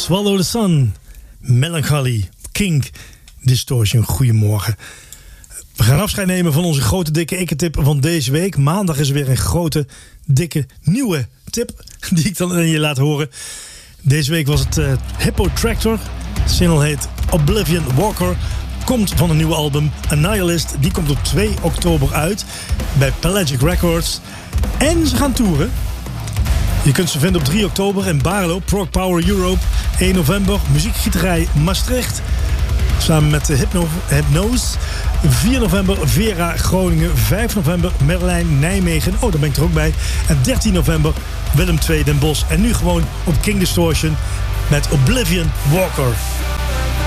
Swallow the Sun, Melancholy, King Distortion. Goedemorgen. We gaan afscheid nemen van onze grote dikke ikke-tip van deze week. Maandag is er weer een grote dikke nieuwe tip die ik dan aan je laat horen. Deze week was het Hippo Tractor. De single heet Oblivion Walker. Komt van een nieuwe album Annihilist. Die komt op 2 oktober uit bij Pelagic Records. En ze gaan toeren. Je kunt ze vinden op 3 oktober in Baarlo, Prog Power Europe. 1 november, muziekgieterij Maastricht. Samen met Hypnose. 4 november, Vera Groningen. 5 november, Merlijn Nijmegen. Oh, daar ben ik er ook bij. En 13 november, Willem II Den Bosch. En nu gewoon op King Distortion met Oblivion Walker.